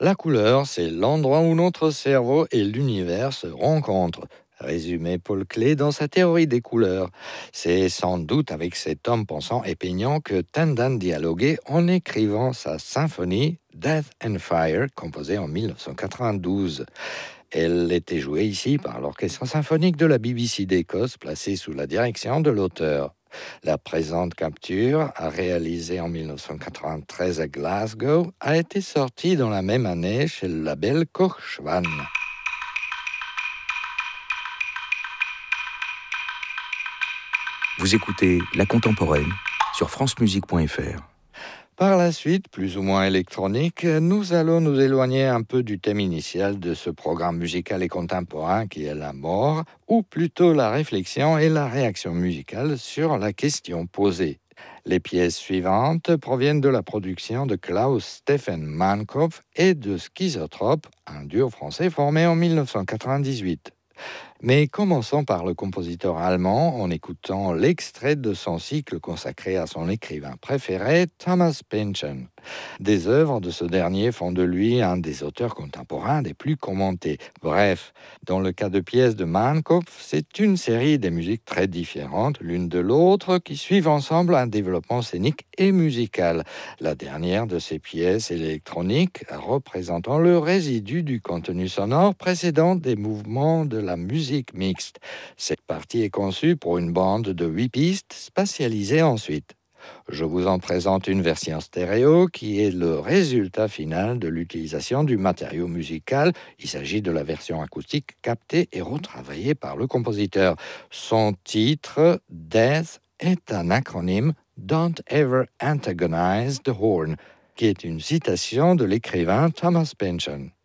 La couleur, c'est l'endroit où notre cerveau et l'univers se rencontrent. Résumé Paul Klee dans sa théorie des couleurs. C'est sans doute avec cet homme pensant et peignant que Stendhal dialoguait en écrivant sa symphonie Death and Fire, composée en 1992. Elle était jouée ici par l'Orchestre symphonique de la BBC d'Écosse, placé sous la direction de l'auteur. La présente capture, réalisée en 1993 à Glasgow, a été sortie dans la même année chez le label Koch-Schwann. Vous écoutez La Contemporaine sur francemusique.fr. Par la suite, plus ou moins électronique, nous allons nous éloigner un peu du thème initial de ce programme musical et contemporain qui est la mort, ou plutôt la réflexion et la réaction musicale sur la question posée. Les pièces suivantes proviennent de la production de Klaus-Stephen Mannkoff et de Schizotrope, un duo français formé en 1998. Mais commençons par le compositeur allemand en écoutant l'extrait de son cycle consacré à son écrivain préféré, Thomas Pynchon. Des œuvres de ce dernier font de lui un des auteurs contemporains des plus commentés. Bref, dans le cas de pièces de Mannkoff, c'est une série de musiques très différentes l'une de l'autre qui suivent ensemble un développement scénique et musical. La dernière de ces pièces électroniques représentant le résidu du contenu sonore précédent des mouvements de la musique mixte. Cette partie est conçue pour une bande de 8 pistes spatialisées ensuite. Je vous en présente une version stéréo qui est le résultat final de l'utilisation du matériau musical. Il s'agit de la version acoustique captée et retravaillée par le compositeur. Son titre, Death, est un acronyme Don't Ever Antagonize the Horn, qui est une citation de l'écrivain Thomas Pynchon.